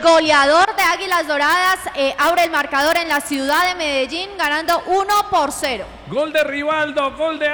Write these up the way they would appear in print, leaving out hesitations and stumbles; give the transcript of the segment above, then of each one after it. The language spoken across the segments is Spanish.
el goleador de Águilas Doradas abre el marcador en la ciudad de Medellín, ganando 1-0. Gol de Rivaldo, gol de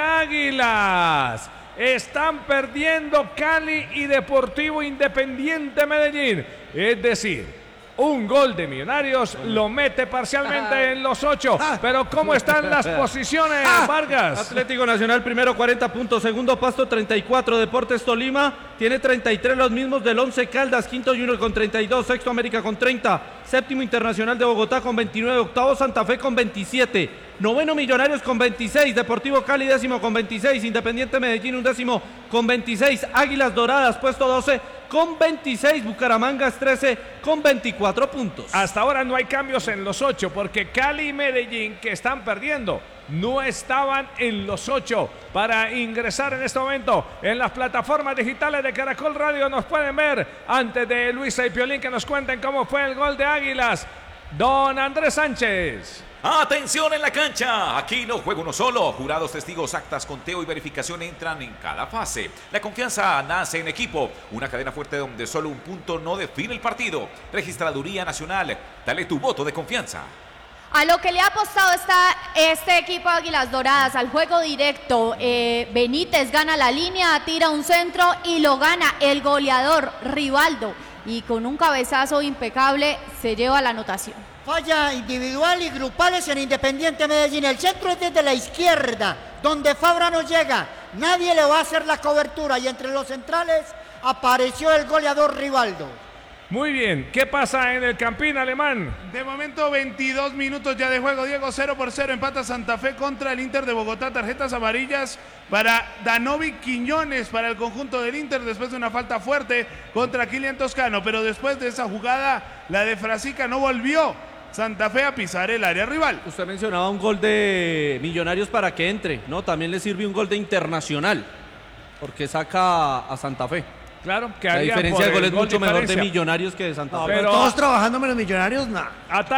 Águilas. Están perdiendo Cali y Deportivo Independiente Medellín. Es decir, un gol de Millonarios lo mete parcialmente en los 8. Pero ¿cómo están las posiciones, Vargas? Atlético Nacional primero 40 puntos, segundo Pasto 34, Deportes Tolima tiene 33, los mismos del Once Caldas, quinto Junior con 32, sexto América con 30, séptimo Internacional de Bogotá con 29, octavo Santa Fe con 27, noveno Millonarios con 26, Deportivo Cali décimo con 26, Independiente Medellín undécimo con 26, Águilas Doradas puesto 12 con 26, Bucaramangas 13 con 24 puntos. Hasta ahora no hay cambios en los 8 porque Cali y Medellín, que están perdiendo, no estaban en los 8. Para ingresar en este momento en las plataformas digitales de Caracol Radio nos pueden ver antes de Luisa y Piolín que nos cuenten cómo fue el gol de Águilas. Don Andrés Sánchez. Atención en la cancha, aquí no juega uno solo, jurados, testigos, actas, conteo y verificación entran en cada fase. La confianza nace en equipo, una cadena fuerte donde solo un punto no define el partido. Registraduría Nacional, dale tu voto de confianza. A lo que le ha apostado está este equipo Águilas Doradas, al juego directo. Benítez gana la línea, tira un centro y lo gana el goleador Rivaldo. Y con un cabezazo impecable se lleva la anotación. Falla individual y grupales en Independiente Medellín. El centro es desde la izquierda, donde Fabra no llega. Nadie le va a hacer la cobertura y entre los centrales apareció el goleador Rivaldo. Muy bien, ¿qué pasa en el Campín alemán? De momento 22 minutos ya de juego, Diego, 0-0, empata Santa Fe contra el Inter de Bogotá, tarjetas amarillas para Danovi Quiñones para el conjunto del Inter después de una falta fuerte contra Kilian Toscano, pero después de esa jugada la de Frasica no volvió Santa Fe a pisar el área rival. Usted mencionaba un gol de Millonarios para que entre, ¿no? También le sirve un gol de Internacional porque saca a Santa Fe. Claro, que la diferencia del gol es mucho mejor de Millonarios que de Santa Fe. Pero todos trabajando menos Millonarios, nada.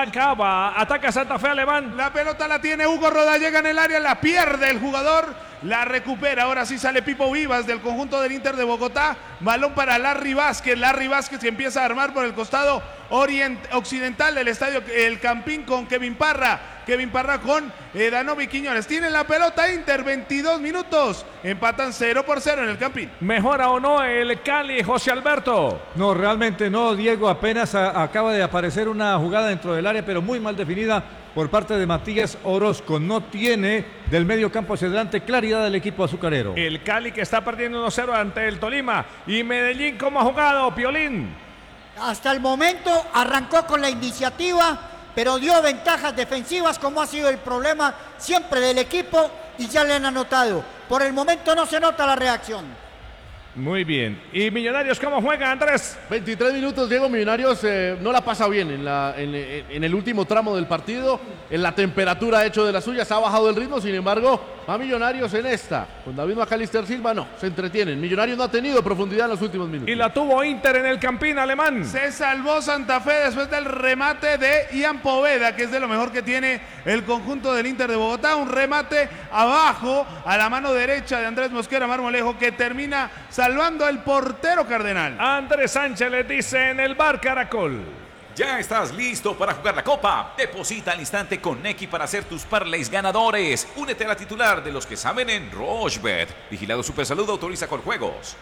Ataca Santa Fe alemán. La pelota la tiene Hugo Roda, llega en el área, la pierde el jugador, la recupera. Ahora sí sale Pipo Vivas del conjunto del Inter de Bogotá. Balón para Larry Vázquez que empieza a armar por el costado occidental del estadio El Campín con Kevin Parra con Danovi Quiñones. Tienen la pelota Inter, 22 minutos. Empatan 0-0 en el Campín. ¿Mejora o no el Cali, José Alberto? No, realmente no, Diego. Apenas acaba de aparecer una jugada dentro del área, pero muy mal definida por parte de Matías Orozco. No tiene del medio campo hacia adelante claridad del equipo azucarero. El Cali que está perdiendo 1-0 ante el Tolima. Y Medellín, ¿cómo ha jugado, Piolín? Hasta el momento arrancó con la iniciativa, pero dio ventajas defensivas, como ha sido el problema siempre del equipo, y ya le han anotado. Por el momento no se nota la reacción. Muy bien. ¿Y Millonarios cómo juega, Andrés? 23 minutos, Diego. Millonarios no la pasa bien en el último tramo del partido. En la temperatura ha hecho de las suyas, ha bajado el ritmo. Sin embargo, a Millonarios en esta, con David Macalister Silva, no, se entretienen. Millonarios no ha tenido profundidad en los últimos minutos. Y la tuvo Inter en el Campín alemán. Se salvó Santa Fe después del remate de Ian Poveda, que es de lo mejor que tiene el conjunto del Inter de Bogotá. Un remate abajo a la mano derecha de Andrés Mosquera Marmolejo que termina salvando el portero cardenal. Andrés Sánchez le dice en el bar Caracol. Ya estás listo para jugar la Copa. Deposita al instante con Nequi para hacer tus parlays ganadores. Únete a la titular de los que saben en Rochebet. Vigilado Supersalud, autoriza con juegos.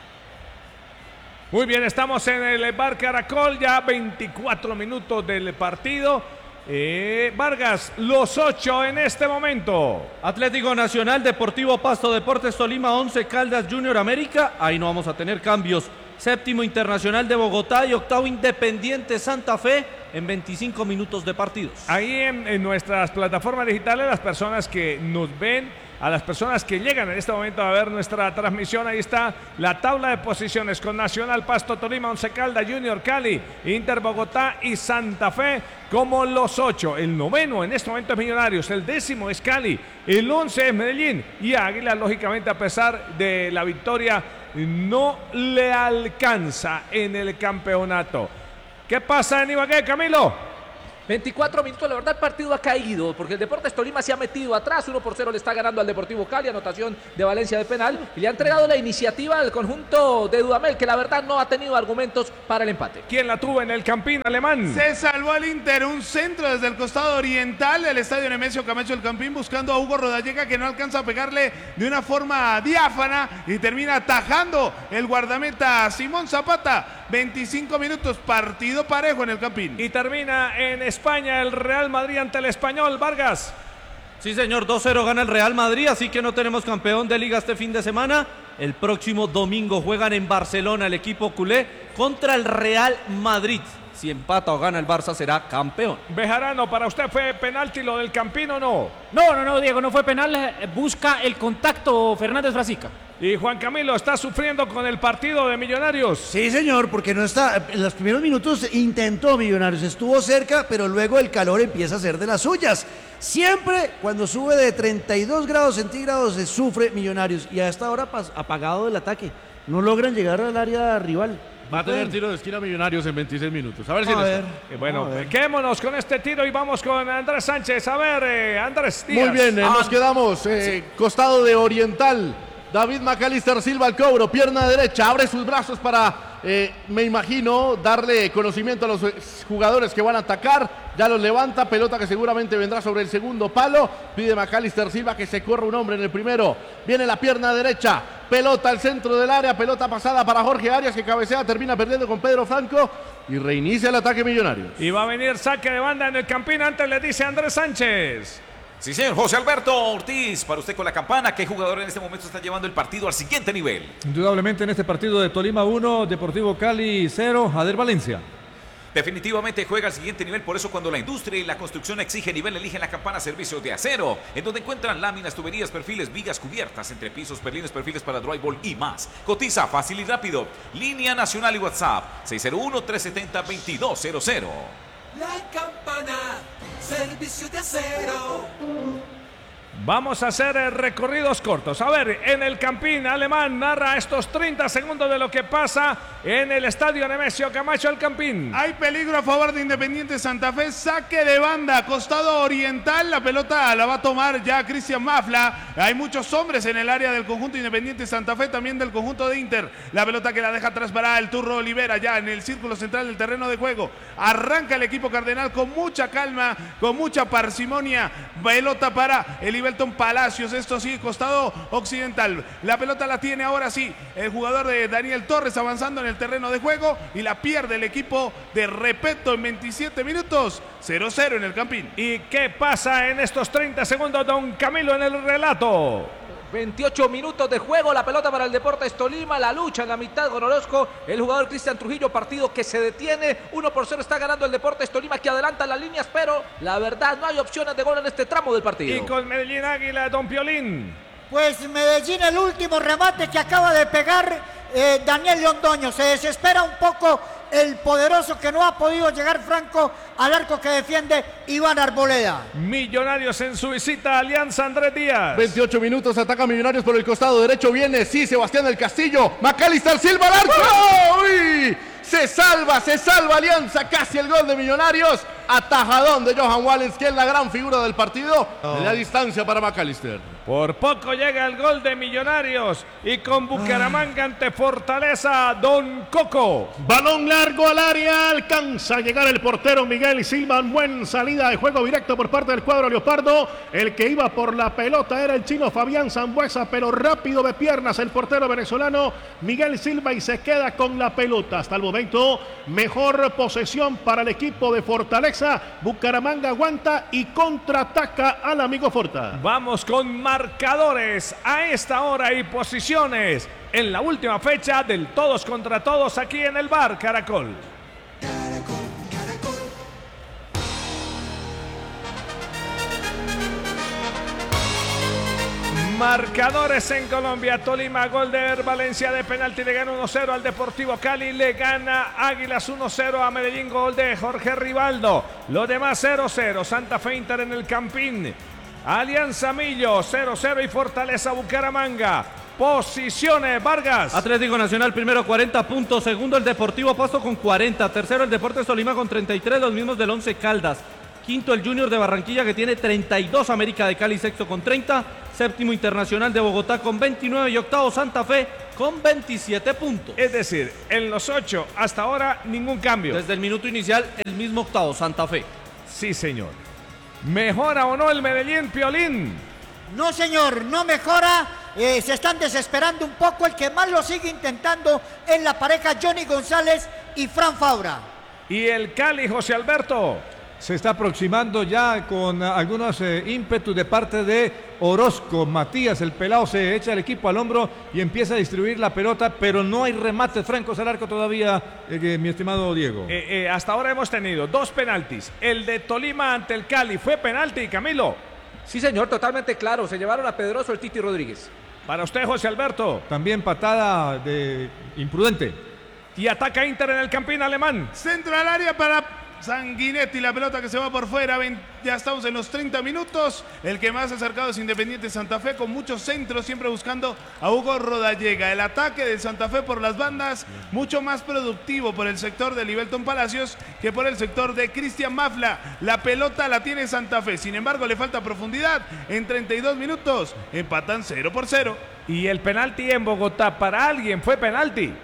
Muy bien, estamos en el bar Caracol, ya 24 minutos del partido. Vargas, los 8 en este momento. Atlético Nacional, Deportivo Pasto, Deportes Tolima, 11 Caldas, Junior América. Ahí no vamos a tener cambios. Séptimo Internacional de Bogotá y octavo Independiente Santa Fe en 25 minutos de partidos. Ahí en nuestras plataformas digitales, las personas que nos ven, a las personas que llegan en este momento a ver nuestra transmisión, ahí está la tabla de posiciones con Nacional, Pasto, Tolima, Once Caldas, Junior Cali, Inter Bogotá y Santa Fe como los 8. El noveno en este momento es Millonarios, el décimo es Cali, el 11 es Medellín y Águila, lógicamente, a pesar de la victoria, no le alcanza en el campeonato. ¿Qué pasa en Ibagué, Camilo? 24 minutos, la verdad el partido ha caído, porque el Deportes Tolima se ha metido atrás, 1-0 le está ganando al Deportivo Cali, anotación de Valencia de penal, y le ha entregado la iniciativa al conjunto de Dudamel, que la verdad no ha tenido argumentos para el empate. ¿Quién la tuvo en el Campín alemán? Se salvó el Inter, un centro desde el costado oriental del estadio Nemesio Camacho del Campín, buscando a Hugo Rodallega, que no alcanza a pegarle de una forma diáfana y termina atajando el guardameta Simón Zapata. 25 minutos, partido parejo en el Campín. Y termina en España el Real Madrid ante el Español. Vargas. Sí, señor, 2-0 gana el Real Madrid, así que no tenemos campeón de liga este fin de semana. El próximo domingo juegan en Barcelona el equipo culé contra el Real Madrid. Si empata o gana el Barça será campeón. Bejarano, ¿para usted fue penalti lo del Campín o no? No, Diego, no fue penal. Busca el contacto Fernández Frasica. Y Juan Camilo está sufriendo con el partido de Millonarios. Sí, señor, porque no está. En los primeros minutos intentó Millonarios, estuvo cerca, pero luego el calor empieza a ser de las suyas. Siempre cuando sube de 32 grados centígrados se sufre Millonarios. Y a esta hora apagado del ataque. No logran llegar al área rival. Va a tener tiro de esquina Millonarios en 26 minutos. A ver si Bueno, quedémonos con este tiro y vamos con Andrés Sánchez. A ver, Andrés Díaz. Muy bien, nos quedamos costado de Oriental. David McAllister Silva al cobro, pierna derecha, abre sus brazos para, me imagino, darle conocimiento a los jugadores que van a atacar. Ya los levanta, pelota que seguramente vendrá sobre el segundo palo. Pide McAllister Silva que se corra un hombre en el primero. Viene la pierna derecha, pelota al centro del área, pelota pasada para Jorge Arias que cabecea, termina perdiendo con Pedro Franco y reinicia el ataque Millonarios. Y va a venir saque de banda en el Campín, antes le dice Andrés Sánchez. Sí, señor. José Alberto Ortiz, para usted con la campana, ¿qué jugador en este momento está llevando el partido al siguiente nivel? Indudablemente en este partido de Tolima 1, Deportivo Cali 0, Jader Valencia. Definitivamente juega al siguiente nivel, por eso cuando la industria y la construcción exige nivel, eligen la campana Servicios de Acero, en donde encuentran láminas, tuberías, perfiles, vigas, cubiertas, entrepisos, perlines, perfiles para drywall y más. Cotiza fácil y rápido. Línea nacional y WhatsApp 601-370-2200. La campana, Servicios de Acero. Vamos a hacer recorridos cortos. A ver, en el Campín alemán narra estos 30 segundos de lo que pasa en el estadio Nemesio Camacho del Campín. Hay peligro a favor de Independiente Santa Fe, saque de banda, costado oriental, la pelota la va a tomar ya Cristian Mafla. Hay muchos hombres en el área del conjunto Independiente Santa Fe, también del conjunto de Inter. La pelota que la deja atrás para el Turro Olivera, ya en el círculo central del terreno de juego. Arranca el equipo cardenal con mucha calma, con mucha parsimonia. Pelota para el Ibelton Palacios, esto sí, costado occidental. La pelota la tiene ahora sí el jugador de Daniel Torres avanzando en el terreno de juego y la pierde el equipo de Repeto en 27 minutos. 0-0 en el Campín. ¿Y qué pasa en estos 30 segundos, don Camilo, en el relato? 28 minutos de juego, la pelota para el Deportes Tolima, la lucha en la mitad con Orozco, el jugador Cristian Trujillo, partido que se detiene, 1-0 está ganando el Deportes Tolima, que adelanta las líneas, pero la verdad no hay opciones de gol en este tramo del partido. Y con Medellín Águila, don Piolín. Pues Medellín, el último remate que acaba de pegar Daniel Londoño, se desespera un poco el poderoso que no ha podido llegar Franco al arco que defiende Iván Arboleda. Millonarios en su visita a Alianza, Andrés Díaz. 28 minutos, ataca Millonarios por el costado derecho, viene, sí, Sebastián del Castillo, McAllister Silva al arco. ¡Uy! Se salva Alianza, casi el gol de Millonarios. Atajadón de Johan Wallace, que es la gran figura del partido. De la distancia para McAllister. Por poco llega el gol de Millonarios y con Bucaramanga ante Fortaleza, don Coco. Balón largo al área, alcanza a llegar el portero Miguel Silva, buen salida de juego directo por parte del cuadro leopardo. El que iba por la pelota era el chino Fabián Zambuesa, pero rápido de piernas el portero venezolano Miguel Silva y se queda con la pelota. Hasta el momento, mejor posesión para el equipo de Fortaleza. Bucaramanga aguanta y contraataca al amigo Forta. Vamos con marcadores a esta hora y posiciones en la última fecha del todos contra todos aquí en el Bar Caracol. Marcadores en Colombia: Tolima, gol de Valencia de penalti, le gana 1-0 al Deportivo Cali, le gana Águilas 1-0 a Medellín, gol de Jorge Rivaldo. Los demás 0-0, Santa Fe Inter en el Campín, Alianza Millo 0-0 y Fortaleza Bucaramanga. Posiciones, Vargas. Atlético Nacional primero 40 puntos, segundo el Deportivo Pasto con 40, tercero el Deportes Tolima con 33, los mismos del Once Caldas. quinto el Junior de Barranquilla que tiene 32, América de Cali sexto con 30, séptimo Internacional de Bogotá con 29 y octavo Santa Fe con 27 puntos. Es decir, en los 8 hasta ahora ningún cambio. Desde el minuto inicial el mismo octavo, Santa Fe. Sí, señor. ¿Mejora o no el Medellín, Piolín? No, señor, no mejora. Se están desesperando un poco. El que más lo sigue intentando es la pareja Johnny González y Fran Fabra. ¿Y el Cali, José Alberto? Se está aproximando ya con algunos ímpetus de parte de Orozco. Matías, el pelado, se echa el equipo al hombro y empieza a distribuir la pelota, pero no hay remates francos al arco todavía, mi estimado Diego. Hasta ahora hemos tenido 2 penaltis. El de Tolima ante el Cali fue penalti, Camilo. Sí, señor, totalmente claro. Se llevaron a Pedroso el Titi Rodríguez. Para usted, José Alberto. También patada de imprudente. Y ataca Inter en el Campín alemán. Centro al área para Sanguinetti, la pelota que se va por fuera. Ya estamos en los 30 minutos. El que más ha acercado es Independiente Santa Fe, con muchos centros, siempre buscando a Hugo Rodallega. El ataque de Santa Fe por las bandas, mucho más productivo por el sector de Libelton Palacios que por el sector de Cristian Mafla. La pelota la tiene Santa Fe, sin embargo le falta profundidad. En 32 minutos empatan 0-0. Y el penalti en Bogotá para alguien fue penalti.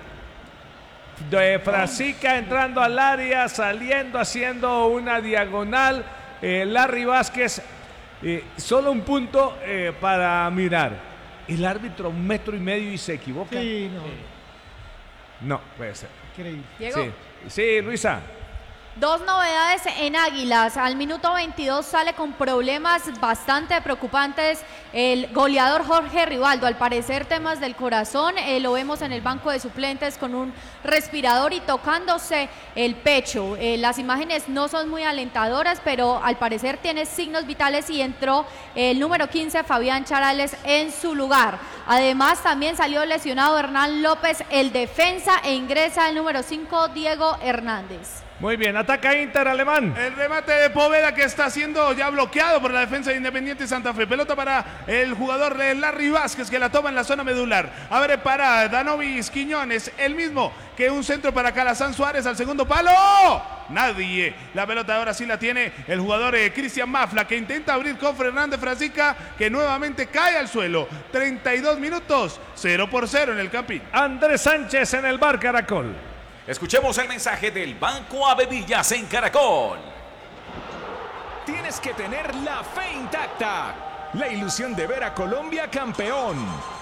De Frasica entrando al área, saliendo, haciendo una diagonal. Larry Vázquez, solo un punto para mirar. El árbitro 1,5 metros y se equivoca. Sí, no puede ser. Increíble. Diego. Sí, Luisa. 2 novedades en Águilas. Al minuto 22 sale con problemas bastante preocupantes el goleador Jorge Rivaldo. Al parecer temas del corazón. Lo vemos en el banco de suplentes con un respirador y tocándose el pecho. Las imágenes no son muy alentadoras, pero al parecer tiene signos vitales y entró el número 15, Fabián Charales, en su lugar. Además, también salió lesionado Hernán López, el defensa, e ingresa el número 5, Diego Hernández. Muy bien, ataca Inter alemán. El remate de Poveda que está siendo ya bloqueado por la defensa de Independiente Santa Fe. Pelota para el jugador Larry Vázquez que la toma en la zona medular. Abre para Danovis Quiñones, el mismo que un centro para Calazán Suárez al segundo palo. Nadie. La pelota ahora sí la tiene el jugador Cristian Mafla, que intenta abrir con Fernández Frasica, que nuevamente cae al suelo. 32 minutos, 0-0 en el Campín. Andrés Sánchez en el bar Caracol. Escuchemos el mensaje del Banco Avevillas en Caracol. Tienes que tener la fe intacta, la ilusión de ver a Colombia campeón,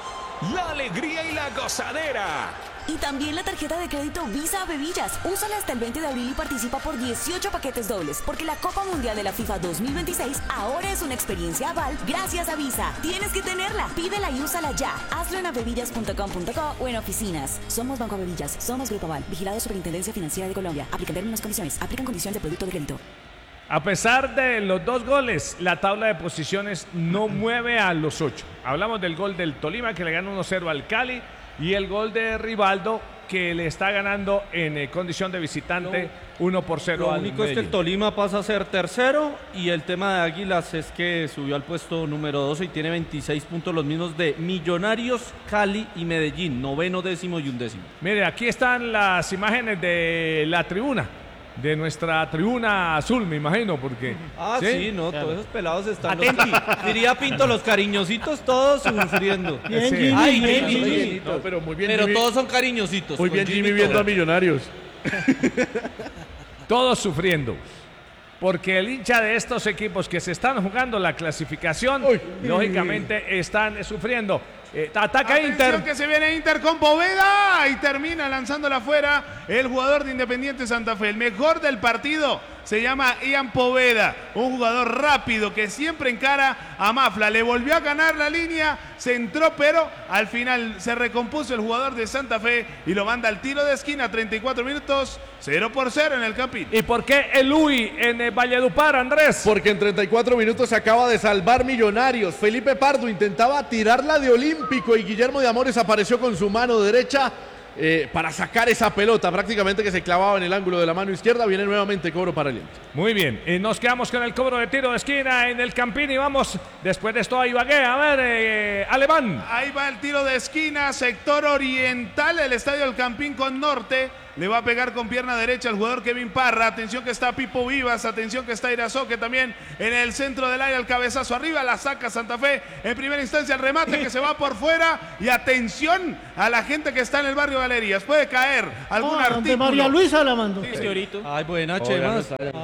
la alegría y la gozadera. Y también la tarjeta de crédito Visa Avevillas. Úsala hasta el 20 de abril y participa por 18 paquetes dobles, porque la Copa Mundial de la FIFA 2026 ahora es una experiencia aval gracias a Visa. Tienes que tenerla. Pídela y úsala ya. Hazlo en avevillas.com.co o en oficinas. Somos Banco Avevillas. Somos Grupo Aval. Vigilado Superintendencia Financiera de Colombia. Aplican términos y condiciones. Aplican condiciones de producto de crédito. A pesar de los 2 goles, la tabla de posiciones no mueve a los 8. Hablamos del gol del Tolima, que le gana 1-0 al Cali, y el gol de Rivaldo, que le está ganando en condición de visitante 1-0. Lo único es que el Tolima pasa a ser tercero, y el tema de Águilas es que subió al puesto número 12 y tiene 26 puntos, los mismos de Millonarios, Cali y Medellín, 9º, 10º y 11º. Mire, aquí están las imágenes de la tribuna. De nuestra tribuna azul, me imagino, porque... Sí, no, claro. Todos esos pelados están... Diría Pinto, los cariñositos todos sufriendo. Bien, sí. Ay, bien. No, pero muy bien. Pero Jimmy, todos son cariñositos. Muy bien, Jimmy viendo a Millonarios. Todos sufriendo. Porque el hincha de estos equipos que se están jugando la clasificación, lógicamente están sufriendo. Ataca Atención, Inter. Que se viene Inter con Poveda y termina lanzándola afuera el jugador de Independiente Santa Fe. El mejor del partido se llama Ian Poveda, un jugador rápido que siempre encara a Mafla. Le volvió a ganar la línea, se entró, pero al final se recompuso el jugador de Santa Fe y lo manda al tiro de esquina. 34 minutos, 0-0 en el Campín. ¿Y por qué el UI en Valledupar, Andrés? Porque en 34 minutos se acaba de salvar Millonarios. Felipe Pardo intentaba tirarla de Olímpico y Guillermo de Amores apareció con su mano derecha para sacar esa pelota prácticamente que se clavaba en el ángulo de la mano izquierda. Viene nuevamente cobro para el Inter. Muy bien, nos quedamos con el cobro de tiro de esquina en el Campín y vamos después de esto a Ibagué. A ver, Alemán. Ahí va el tiro de esquina, sector oriental, el estadio del Campín con norte. Le va a pegar con pierna derecha al jugador Kevin Parra. Atención que está Pipo Vivas. Atención que está Irazoque también en el centro del área. El cabezazo arriba. La saca Santa Fe. En primera instancia el remate que se va por fuera. Y atención a la gente que está en el barrio Galerías. Puede caer algún artículo. María Luisa la mandó. Ay, buena, Chema.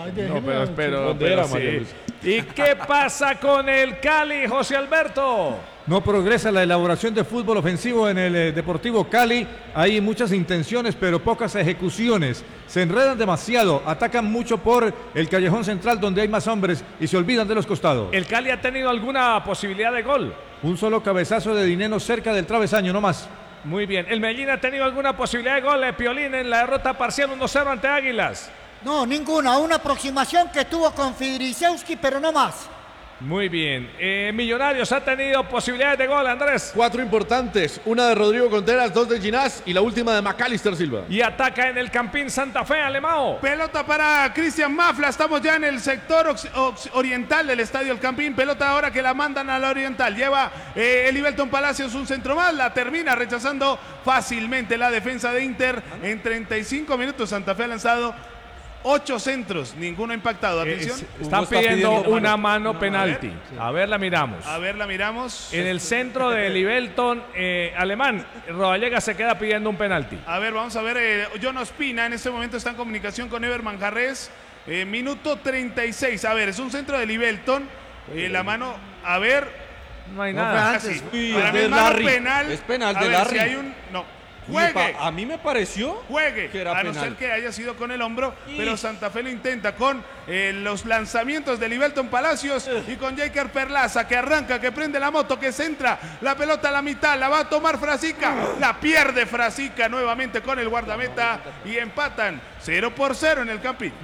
Pero sí. ¿Y qué pasa con el Cali, José Alberto? No progresa la elaboración de fútbol ofensivo en el Deportivo Cali. Hay muchas intenciones, pero pocas ejecuciones. Se enredan demasiado, atacan mucho por el callejón central donde hay más hombres y se olvidan de los costados. ¿El Cali ha tenido alguna posibilidad de gol? Un solo cabezazo de Dineno cerca del travesaño, no más. Muy bien. ¿El Medellín ha tenido alguna posibilidad de gol, Piolín, en la derrota parcial 1-0 ante Águilas? No, ninguna. Una aproximación que tuvo con Fidrisewski, pero no más. Muy bien. Millonarios ha tenido posibilidades de gol, Andrés. 4 importantes. Una de Rodrigo Contreras, 2 de Ginás y la última de Macalister Silva. Y ataca en el Campín Santa Fe, Alemão. Pelota para Cristian Mafla. Estamos ya en el sector oriental del estadio El Campín. Pelota ahora que la mandan a la oriental. Lleva Elivelton Palacios un centro más. La termina rechazando fácilmente la defensa de Inter. En 35 minutos Santa Fe ha lanzado 8 centros, ninguno impactado. Atención. Están pidiendo una mano penalti. A ver, la miramos. A ver, la miramos. En el centro de Elivelton, Alemán, Rodallega se queda pidiendo un penalti. A ver, vamos a ver. John Ospina en este momento está en comunicación con Ever Manjarres. Minuto 36. A ver, es un centro de Elivelton. La mano, a ver. No hay nada. Para mí, mano penal. Es penal a de ver, Larry. si hay un... No. Juegue. A mí me pareció Juegue, que era a no penal. ser que haya sido con el hombro, pero Santa Fe lo intenta con los lanzamientos de Elivelton Palacios y con Jaker Perlaza que arranca, que prende la moto, que centra la pelota a la mitad, la va a tomar Frasica, la pierde Frasica nuevamente con el guardameta y empatan 0-0 en el Campín.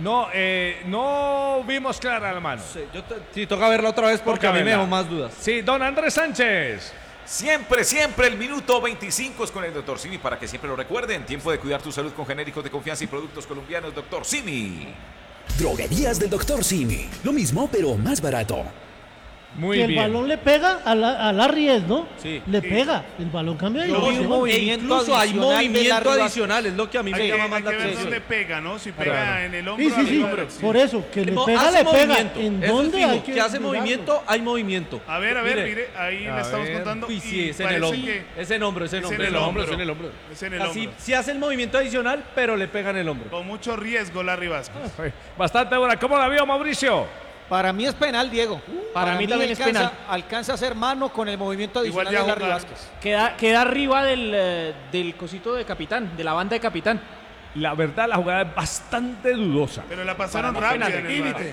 No vimos clara la mano. Sí, toca verla otra vez porque a mí me dejó más dudas. Sí, don Andrés Sánchez. Siempre, el minuto 25 es con el Dr. Simi para que siempre lo recuerden. Tiempo de cuidar tu salud con genéricos de confianza y productos colombianos. Dr. Simi. Droguerías del Dr. Simi. Lo mismo, pero más barato. Muy que bien. El balón le pega a Larry, ¿no? Sí. Le pega. El balón cambia y incluso hay movimiento adicional, es lo que a mí me llama más la Hay que ver atención. dónde pega, ¿no? Si pega en el hombro. Sí. Por eso, que le pega, le pega. ¿En dónde hay que hace movimiento? Hay movimiento. A ver, mire, ahí le estamos contando. Uy, sí, es en el hombro. Es en hombro. Es en el hombro. Sí hace el movimiento adicional, pero le pega en el hombro. Con mucho riesgo, Larry Vázquez. Bastante buena. ¿Cómo la vio, Mauricio? Para mí es penal, Diego. Para mí también es penal. Alcanza a ser mano con el movimiento adicional de Larry Vázquez. Queda arriba del cosito de capitán, de la banda de capitán. La verdad, la jugada es bastante dudosa. Pero la pasaron rápido en el VAR.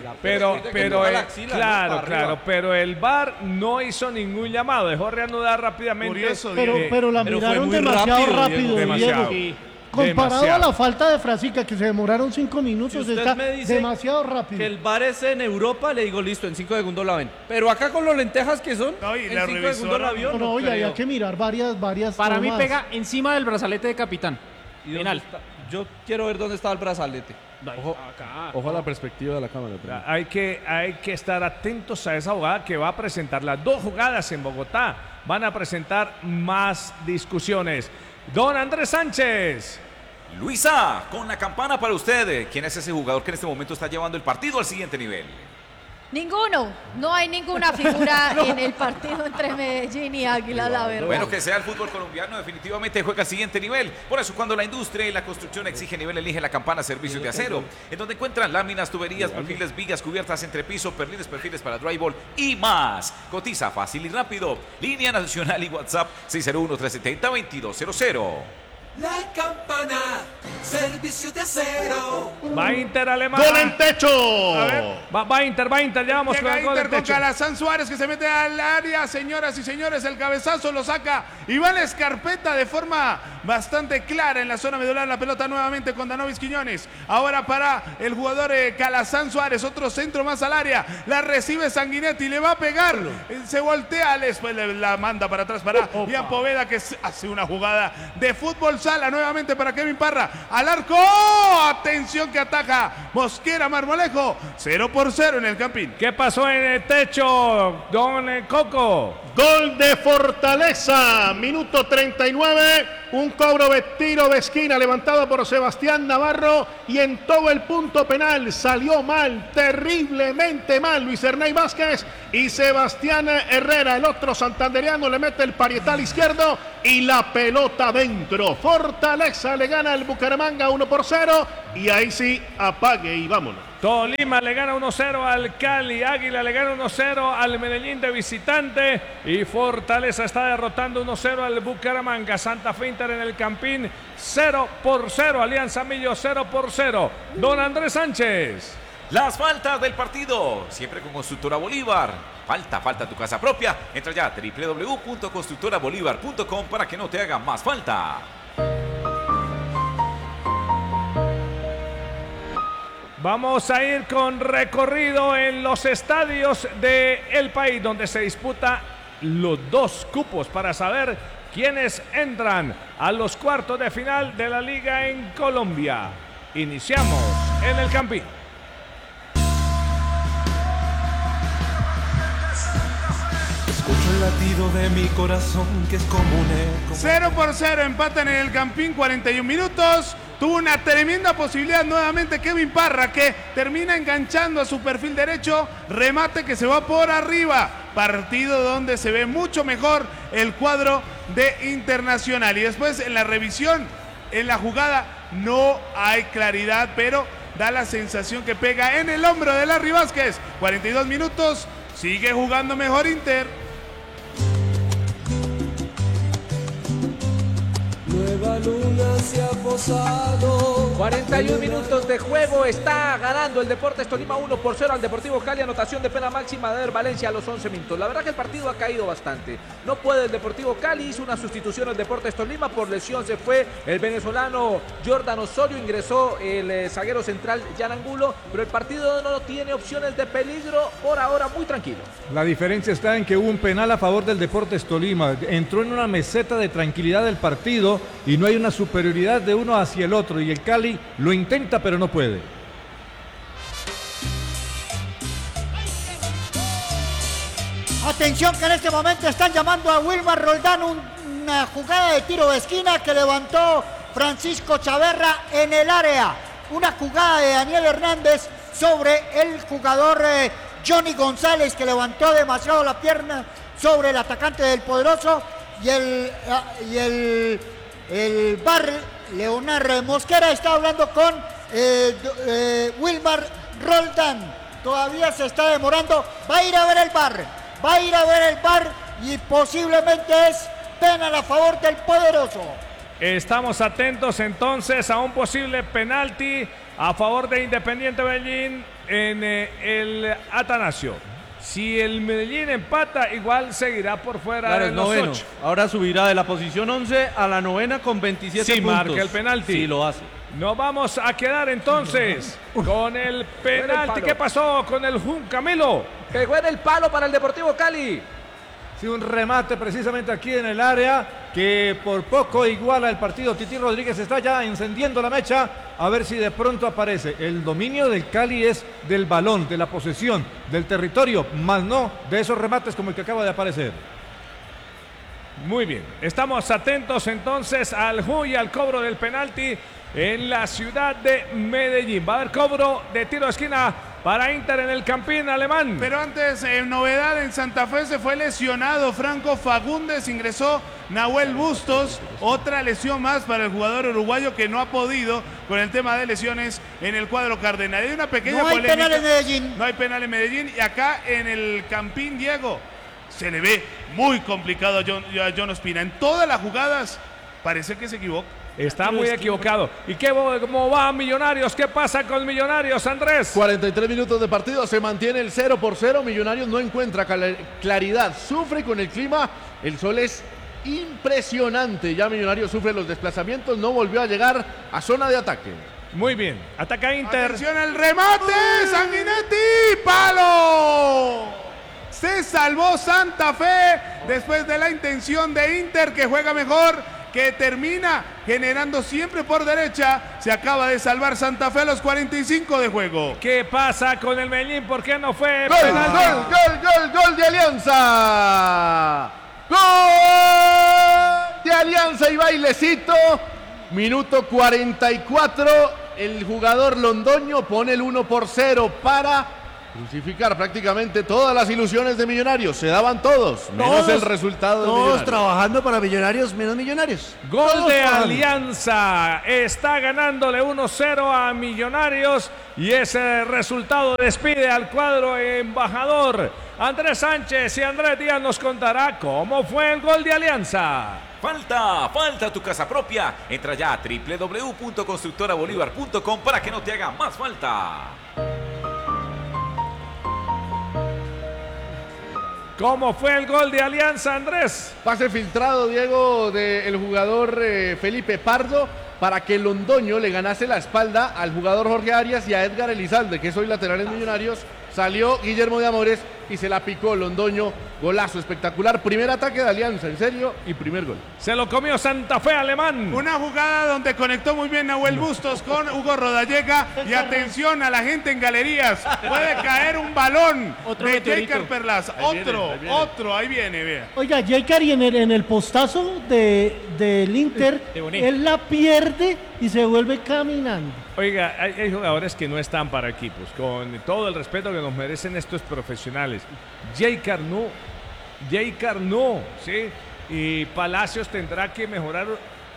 Pero el VAR no hizo ningún llamado, dejó reanudar rápidamente. Curioso, pero la miraron demasiado rápido, demasiado. Diego. Comparado a la falta de Frasica, que se demoraron 5 minutos, está demasiado rápido. Que el VAR es en Europa, le digo, listo, en 5 segundos la ven. Pero acá con los lentejas que son, en 5 segundos la vio. No, ya hay que mirar varias Para mí tomas. pega encima del brazalete de capitán. Penal. Yo quiero ver dónde estaba el brazalete. Ojo a la perspectiva de la cámara. Hay que estar atentos a esa jugada que va a presentar. Las 2 jugadas en Bogotá van a presentar más discusiones. Don Andrés Sánchez. Luisa, con la campana para usted. ¿Quién es ese jugador que en este momento está llevando el partido al siguiente nivel? Ninguno. No hay ninguna figura en el partido entre Medellín y Águila, la verdad. Bueno, que sea el fútbol colombiano, definitivamente juega al siguiente nivel. Por eso, cuando la industria y la construcción exige nivel, elige la campana Servicios de Acero, en donde encuentran láminas, tuberías, perfiles, vigas, cubiertas, entrepiso, perfiles para drywall y más. Cotiza fácil y rápido. Línea nacional y WhatsApp 601-370-2200. La campana, Servicio de Acero. Va Inter, Alemán. ¡Gol en techo! A ver, va Inter, ya vamos con el gol en Inter con techo. Calazán Suárez que se mete al área, señoras y señores, el cabezazo lo saca Iván Escarpeta de forma bastante clara en la zona medular, la pelota nuevamente con Danovis Quiñones, ahora para el jugador Calazán Suárez, otro centro más al área, la recibe Sanguinetti, le va a pegar, se voltea, después la manda para atrás para Ian Poveda que hace una jugada de fútbol sala nuevamente para Kevin Parra, al arco, atención que ataja Mosquera Marmolejo, 0-0 en el Campín. ¿Qué pasó en el techo, don Coco? Gol de Fortaleza, minuto 39. un cobro de tiro de esquina levantado por Sebastián Navarro y en todo el punto penal salió mal, terriblemente mal Luis Ernei Vázquez y Sebastián Herrera, el otro santandereano, le mete el parietal izquierdo y la pelota dentro. Fortaleza le gana al Bucaramanga 1-0 y ahí sí apague y vámonos. Tolima le gana 1-0 al Cali, Águila le gana 1-0 al Medellín de visitante y Fortaleza está derrotando 1-0 al Bucaramanga. Santa Fe Inter en el Campín 0-0, Alianza Millo 0-0. Don Andrés Sánchez. Las faltas del partido, siempre con Constructora Bolívar. Falta tu casa propia. Entra ya a www.constructorabolívar.com para que no te haga más falta. Vamos a ir con recorrido en los estadios del país donde se disputa los 2 cupos para saber quiénes entran a los cuartos de final de la liga en Colombia. Iniciamos en el Campín. Escucho el latido de mi corazón que es como un eco. 0-0 empatan en el Campín, 41 minutos. Tuvo una tremenda posibilidad nuevamente Kevin Parra, que termina enganchando a su perfil derecho, remate que se va por arriba. Partido donde se ve mucho mejor el cuadro de Internacional. Y después en la revisión, en la jugada, no hay claridad, pero da la sensación que pega en el hombro de Larry Vázquez. 42 minutos, sigue jugando mejor Inter. Nueva luna se ha posado. 41 minutos de juego, está ganando el Deportes Tolima 1-0 al Deportivo Cali, anotación de pena máxima de Valencia a los 11 minutos. La verdad que el partido ha caído bastante. No puede el Deportivo Cali, hizo una sustitución al Deportes Tolima, por lesión se fue el venezolano Jordan Osorio, ingresó el zaguero central Jan Angulo, pero el partido no tiene opciones de peligro, por ahora muy tranquilo. La diferencia está en que hubo un penal a favor del Deportes Tolima, entró en una meseta de tranquilidad del partido y no hay una superioridad de uno hacia el otro y el Cali lo intenta pero no puede. Atención que en este momento están llamando a Wilmar Roldán, una jugada de tiro de esquina que levantó Francisco Chaverra en el área. Una jugada de Daniel Hernández sobre el jugador Johnny González, que levantó demasiado la pierna sobre el atacante del Poderoso, y el VAR Leonardo Mosquera está hablando con Wilmar Roldán. Todavía se está demorando, va a ir a ver el VAR, y posiblemente es penal a favor del Poderoso. Estamos atentos entonces a un posible penalti a favor de Independiente Medellín en el Atanasio. Si el Medellín empata, igual seguirá por fuera claro, de los 8. Ahora subirá de la posición 11 a la 9ª con 27 sí, puntos. Marca el penalti. Sí, lo hace. Nos vamos a quedar entonces con el penalti. ¿Qué pasó con el Camilo? Pegó en el palo para el Deportivo Cali. Sí, un remate precisamente aquí en el área que por poco iguala el partido. Titi Rodríguez está ya encendiendo la mecha a ver si de pronto aparece. El dominio del Cali es del balón, de la posesión, del territorio, más no de esos remates como el que acaba de aparecer. Muy bien, estamos atentos entonces al cobro del penalti en la ciudad de Medellín. Va a haber cobro de tiro de esquina para Inter en el Campín alemán. Pero antes, novedad en Santa Fe, se fue lesionado Franco Fagundes, ingresó Nahuel Bustos, otra lesión más para el jugador uruguayo que no ha podido con el tema de lesiones en el cuadro cardenal. Hay una pequeña polémica. No hay penal en Medellín. No hay penal en Medellín, y acá en el Campín, Diego, se le ve muy complicado a John Ospina. En todas las jugadas parece que se equivoca. Está muy equivocado. ¿Y cómo va Millonarios? ¿Qué pasa con Millonarios, Andrés? 43 minutos de partido, se mantiene el 0-0. Millonarios no encuentra claridad, sufre con el clima. El sol es impresionante. Ya Millonarios sufre los desplazamientos, no volvió a llegar a zona de ataque. Muy bien, ataca Inter. Atención al remate, Sanguinetti, palo. Se salvó Santa Fe después de la intención de Inter, que juega mejor, que termina generando siempre por derecha. Se acaba de salvar Santa Fe a los 45 de juego. ¿Qué pasa con el Medellín? ¿Por qué no fue gol, gol de Alianza? ¡Gol de Alianza y bailecito. Minuto 44. El jugador londoño pone el 1-0 para crucificar prácticamente todas las ilusiones de Millonarios. Se daban todos, menos el resultado de Millonarios. Millonarios. Trabajando para Millonarios, menos Millonarios. Gol Todos de trabajando. Alianza. Está ganándole 1-0 a Millonarios y ese resultado despide al cuadro embajador. Andrés Sánchez y Andrés Díaz nos contará cómo fue el gol de Alianza. Falta tu casa propia. Entra ya a www.constructorabolívar.com para que no te haga más falta. ¿Cómo fue el gol de Alianza, Andrés? Pase filtrado, Diego, del jugador Felipe Pardo para que Londoño le ganase la espalda al jugador Jorge Arias y a Edgar Elizalde, que es hoy lateral en Millonarios. Salió Guillermo de Amores y se la picó Londoño. Golazo espectacular. Primer ataque de Alianza, en serio, y primer gol. Se lo comió Santa Fe Alemán. Una jugada donde conectó muy bien Nahuel Bustos con Hugo Rodallega. Y atención a la gente en galerías. Puede caer un balón de Jeicar Perlaza. Ahí viene, vea. Oiga, Jeicar y en el postazo del Inter, él la pierde y se vuelve caminando. Oiga, hay jugadores que no están para equipos. Con todo el respeto que nos merecen estos profesionales. Jeicar no, ¿sí? Y Palacios tendrá que mejorar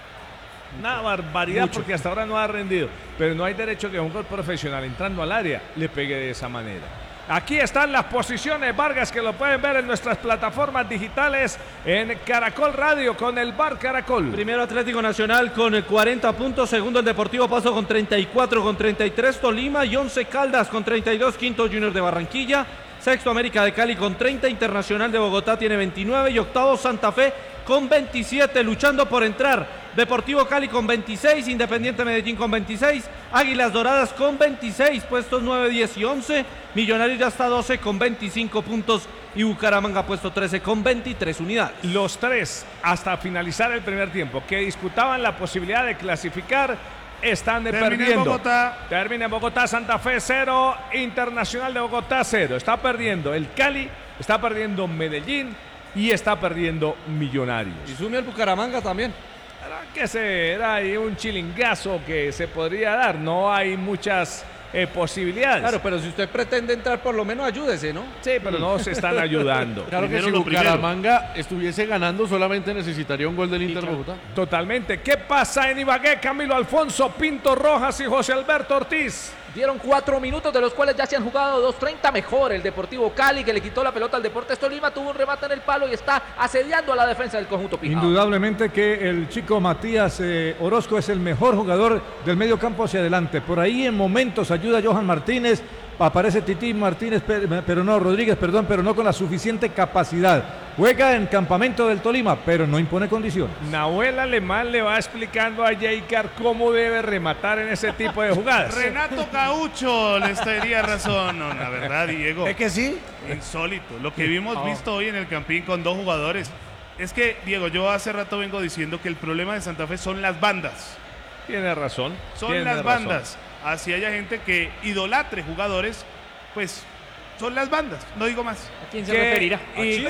una barbaridad porque hasta ahora no ha rendido. Pero no hay derecho que un gol profesional entrando al área le pegue de esa manera. Aquí están las posiciones, Vargas, que lo pueden ver en nuestras plataformas digitales en Caracol Radio con el Bar Caracol. Primero Atlético Nacional con 40 puntos, segundo el Deportivo Pasto con 34, con 33 Tolima y 11 Caldas con 32, quinto Junior de Barranquilla, sexto América de Cali con 30, Internacional de Bogotá tiene 29 y octavo Santa Fe con 27, luchando por entrar. Deportivo Cali con 26, Independiente Medellín con 26, Águilas Doradas con 26, puestos 9, 10 y 11, Millonarios ya está 12 con 25 puntos y Bucaramanga puesto 13 con 23 unidades. Los tres, hasta finalizar el primer tiempo, que disputaban la posibilidad de clasificar, están perdiendo. Termina en Bogotá, Santa Fe 0, Internacional de Bogotá 0. Está perdiendo el Cali, está perdiendo Medellín y está perdiendo Millonarios. Y sume el Bucaramanga también. Que era ahí un chilingazo que se podría dar, no hay muchas posibilidades. Claro, pero si usted pretende entrar, por lo menos ayúdese, ¿no? Sí, pero no se están ayudando. Claro que si Bucaramanga estuviese ganando, solamente necesitaría un gol del Inter Bogotá. Totalmente. ¿Qué pasa en Ibagué? Camilo Alfonso, Pinto Rojas y José Alberto Ortiz. Dieron 4 minutos, de los cuales ya se han jugado 2:30 mejor. El Deportivo Cali, que le quitó la pelota al Deportes Tolima, tuvo un remate en el palo y está asediando a la defensa del conjunto pijao. Indudablemente que el chico Matías Orozco es el mejor jugador del medio campo hacia adelante. Por ahí en momentos ayuda a Johan Martínez, aparece Tití Martínez, pero no con la suficiente capacidad. Juega en campamento del Tolima, pero no impone condiciones. Nahuel Alemán le va explicando a Jeicar cómo debe rematar en ese tipo de jugadas. Renato Gaucho les daría razón. No, la verdad, Diego. ¿Es que sí? Insólito. Lo que vimos visto hoy en el Campín con dos jugadores. Es que, Diego, yo hace rato vengo diciendo que el problema de Santa Fe son las bandas. Tiene razón. Son las bandas. Así haya gente que idolatre jugadores, pues son las bandas, no digo más. ¿A quién se referirá? ¿Y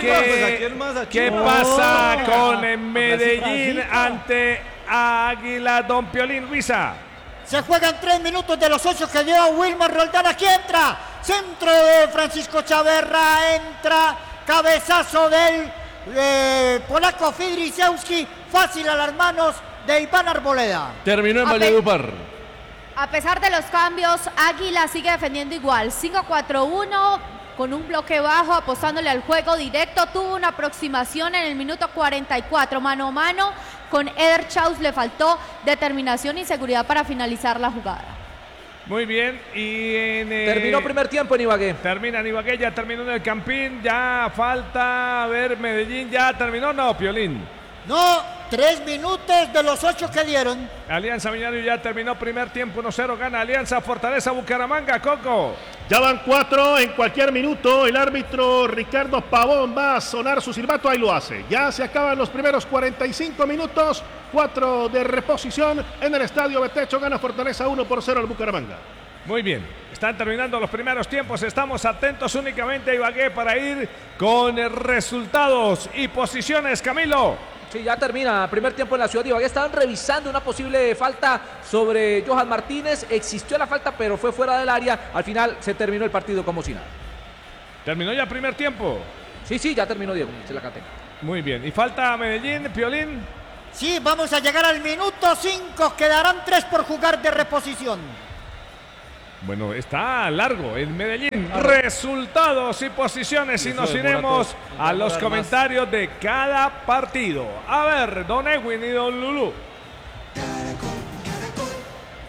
qué pasa con Medellín ante Águila, don Piolín Luisa? Se juegan 3 minutos de los 8 que dio Wilmar Roldán. Aquí entra, centro de Francisco Chaverra, entra, cabezazo del polaco Fidrisewski, fácil a las manos de Iván Arboleda. Terminó en Valledupar. A pesar de los cambios, Águila sigue defendiendo igual. 5-4-1 con un bloque bajo, apostándole al juego directo. Tuvo una aproximación en el minuto 44, mano a mano con Eder Chaus. Le faltó determinación y seguridad para finalizar la jugada. Muy bien, y terminó primer tiempo en Ibagué. Termina en Ibagué, ya terminó en el Campín, ya falta, a ver, Medellín ya terminó, no, Piolín. No, 3 minutos de los 8 que dieron. Alianza Millonario ya terminó primer tiempo, 1-0, gana Alianza, Fortaleza Bucaramanga, Coco. Ya van 4 en cualquier minuto. El árbitro Ricardo Pavón va a sonar su silbato, ahí lo hace. Ya se acaban los primeros 45 minutos, 4 de reposición en el estadio Betecho, gana Fortaleza 1-0 al Bucaramanga. Muy bien, Están terminando los primeros tiempos. Estamos atentos únicamente a Ibagué para ir con resultados y posiciones, Camilo. Sí, ya termina el primer tiempo en la ciudad de Ibagué. Estaban revisando una posible falta sobre Johan Martínez. Existió la falta, pero fue fuera del área. Al final se terminó el partido como si nada. ¿Terminó ya el primer tiempo? Sí, ya terminó, Diego. Se la canté. Muy bien. ¿Y falta Medellín, Piolín? Sí, vamos a llegar al minuto 5. Quedarán 3 por jugar de reposición. Bueno, está largo el Medellín. Resultados y posiciones y nos iremos a los comentarios de cada partido. A ver, don Edwin y don Lulú.